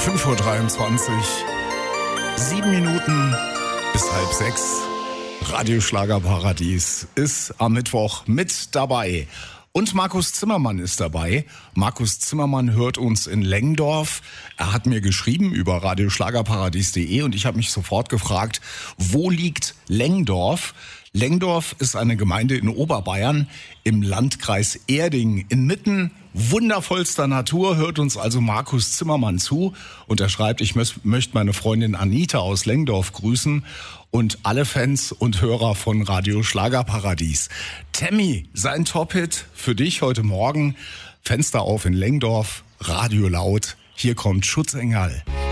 5:23 Uhr, 7 Minuten bis 5:30. Radio Schlagerparadies ist am Mittwoch mit dabei. Und Markus Zimmermann ist dabei. Markus Zimmermann hört uns in Lengdorf. Er hat mir geschrieben über radioschlagerparadies.de und ich habe mich sofort gefragt, wo liegt Lengdorf? Lengdorf ist eine Gemeinde in Oberbayern im Landkreis Erding. Inmitten wundervollster Natur hört uns also Markus Zimmermann zu. Und er schreibt, ich möchte meine Freundin Anita aus Lengdorf grüßen und alle Fans und Hörer von Radio Schlagerparadies. Tammy, sein Top-Hit für dich heute Morgen. Fenster auf in Lengdorf, Radio laut. Hier kommt Schutzengel.